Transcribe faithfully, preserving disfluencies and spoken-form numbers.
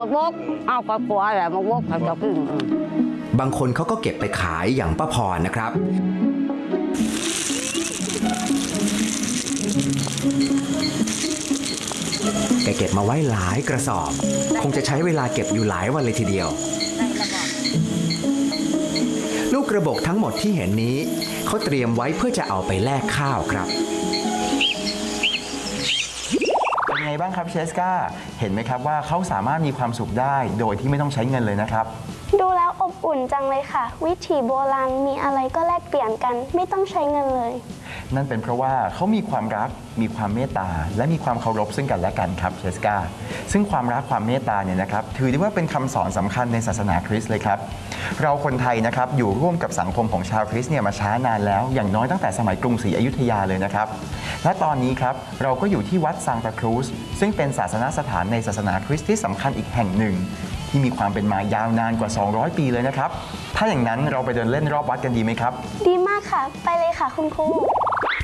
บกเอากระปัวแหละมาบกเขาจะกินบางคนเขาก็เก็บไปขายอย่างป้าพรนะครับ แกเก็บมาไว้หลายกระสอบ คงจะใช้เวลาเก็บอยู่หลายวันเลยทีเดียว ลูกกระบอกทั้งหมดที่เห็นนี้เขาเตรียมไว้เพื่อจะเอาไปแลกข้าวครับเป็นไงบ้างครับเชสกาเห็นไหมครับว่าเขาสามารถมีความสุขได้โดยที่ไม่ต้องใช้เงินเลยนะครับดูแล้วอบอุ่นจังเลยค่ะ วิถีโบราณมีอะไรก็แลกเปลี่ยนกันไม่ต้องใช้เงินเลยนั่นเป็นเพราะว่าเขามีความรักมีความเมตตาและมีความเคารพซึ่งกันและกันครับเชสกาซึ่งความรักความเมตตาเนี่ยนะครับถือได้ว่าเป็นคำสอนสำคัญในศาสนาคริสต์เลยครับเราคนไทยนะครับอยู่ร่วมกับสังคมของชาวคริสต์เนี่ยมาช้านานแล้วอย่างน้อยตั้งแต่สมัยกรุงศรีอยุธยาเลยนะครับและตอนนี้ครับเราก็อยู่ที่วัดซานตาครูซซึ่งเป็นศาสนสถานในศาสนาคริสต์ที่สำคัญอีกแห่งหนึ่งที่มีความเป็นมายาวนานกว่า สองร้อย ปีเลยนะครับถ้าอย่างนั้นเราไปเดินเล่นรอบวัดกันดีไหมครับดีมากค่ะ ไปเลยค่ะคุณครู